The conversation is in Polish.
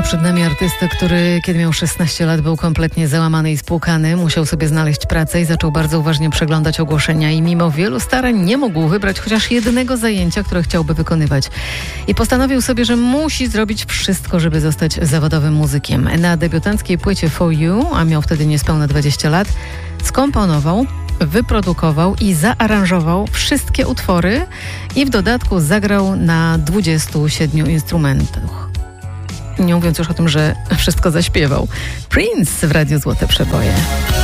przed nami artysta, który kiedy miał 16 lat był kompletnie załamany i spłukany. Musiał sobie znaleźć pracę i zaczął bardzo uważnie przeglądać ogłoszenia i mimo wielu starań nie mógł wybrać chociaż jednego zajęcia, które chciałby wykonywać. I postanowił sobie, że musi zrobić wszystko, żeby zostać zawodowym muzykiem. Na debiutanckiej płycie For You, a miał wtedy niespełna 20 lat, skomponował, wyprodukował i zaaranżował wszystkie utwory i w dodatku zagrał na 27 instrumentach. Nie mówiąc już o tym, że wszystko zaśpiewał. Prince w Radiu Złote Przeboje.